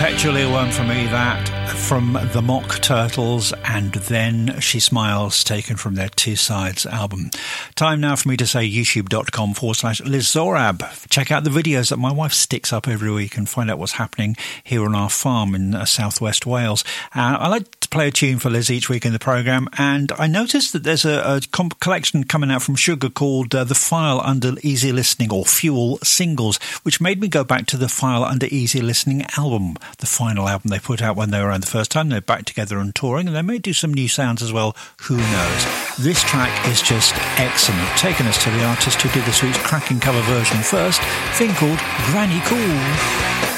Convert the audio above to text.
Perpetually One for me, that from the Mock Turtles, and Then She Smiles, taken from their Two Sides album. Time now for me to say youtube.com/Liz Zorab. Check out the videos that my wife sticks up every week and find out what's happening here on our farm in southwest Wales. I like to play a tune for Liz each week in the programme, and I noticed that there's a collection coming out from Sugar called The File Under Easy Listening, or Fuel Singles, which made me go back to the File Under Easy Listening album, the final album they put out when they were around the first time. They're back together and touring, and they may do some new sounds as well, who knows. This track is just excellent, taking us to the artist who did this week's cracking cover version first, a thing called Granny Cool.